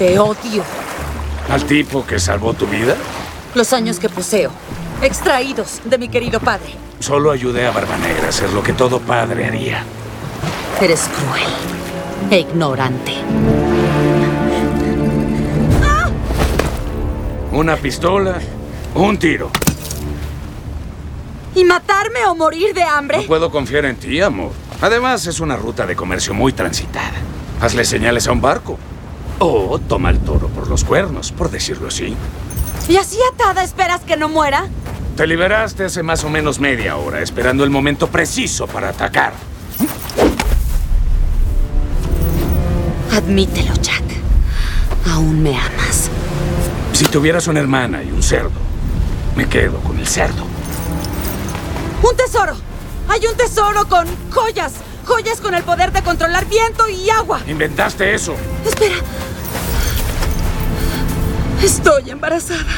Te odio. ¿Al tipo que salvó tu vida? Los años que poseo, extraídos de mi querido padre. Solo ayudé a Barbanegra a hacer lo que todo padre haría. Eres cruel e ignorante. Una pistola, un tiro. ¿Y matarme o morir de hambre? No puedo confiar en ti, amor. Además, es una ruta de comercio muy transitada. Hazle señales a un barco. O toma el toro por los cuernos, por decirlo así. ¿Y así atada esperas que no muera? Te liberaste hace más o menos media hora, esperando el momento preciso para atacar. Admítelo, Jack. Aún me amas. Si tuvieras una hermana y un cerdo, me quedo con el cerdo. ¡Un tesoro! ¡Hay un tesoro con joyas! ¡Joyas con el poder de controlar viento y agua! ¿Inventaste eso? Espera. Estoy embarazada.